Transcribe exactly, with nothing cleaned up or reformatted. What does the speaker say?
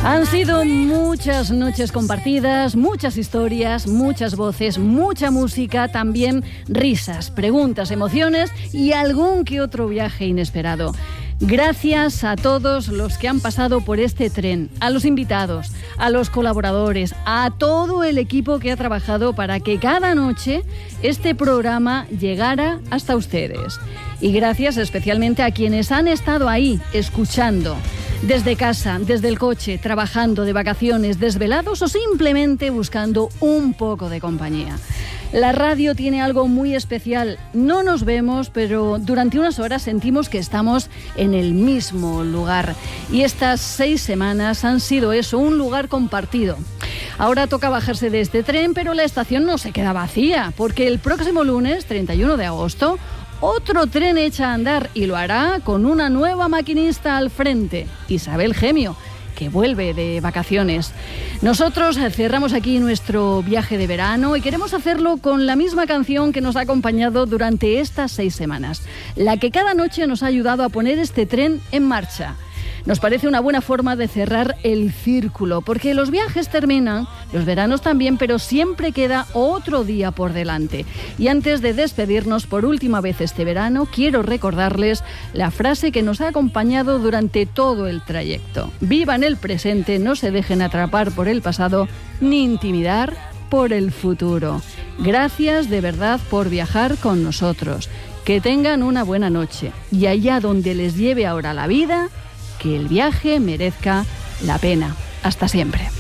Han sido muchas noches compartidas, muchas historias, muchas voces, mucha música, también risas, preguntas, emociones y algún que otro viaje inesperado. Gracias a todos los que han pasado por este tren, a los invitados, a los colaboradores, a todo el equipo que ha trabajado para que cada noche este programa llegara hasta ustedes. Y gracias especialmente a quienes han estado ahí, escuchando, desde casa, desde el coche, trabajando, de vacaciones, desvelados o simplemente buscando un poco de compañía. La radio tiene algo muy especial. No nos vemos, pero durante unas horas sentimos que estamos en el mismo lugar. Y estas seis semanas han sido eso, un lugar compartido. Ahora toca bajarse de este tren, pero la estación no se queda vacía, porque el próximo lunes, treinta y uno de agosto, otro tren echa a andar y lo hará con una nueva maquinista al frente, Isabel Gemio, que vuelve de vacaciones. Nosotros cerramos aquí nuestro viaje de verano y queremos hacerlo con la misma canción que nos ha acompañado durante estas seis semanas, la que cada noche nos ha ayudado a poner este tren en marcha. Nos parece una buena forma de cerrar el círculo, porque los viajes terminan, los veranos también, pero siempre queda otro día por delante. Y antes de despedirnos por última vez este verano, quiero recordarles la frase que nos ha acompañado durante todo el trayecto. Vivan el presente, no se dejen atrapar por el pasado, ni intimidar por el futuro. Gracias de verdad por viajar con nosotros. Que tengan una buena noche. Y allá donde les lleve ahora la vida, que el viaje merezca la pena. Hasta siempre.